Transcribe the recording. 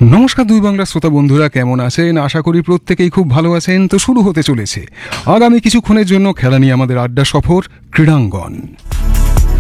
নমস্কার দুই বাংলার শ্রোতা বন্ধুরা, কেমন আছেন? আশা করি প্রত্যেকেই খুব ভালো আছেন। তো শুরু হতে চলেছে আগামী কিছুক্ষণের জন্য খেলা নিয়ে আমাদের আড্ডা সফর ক্রীড়াঙ্গন।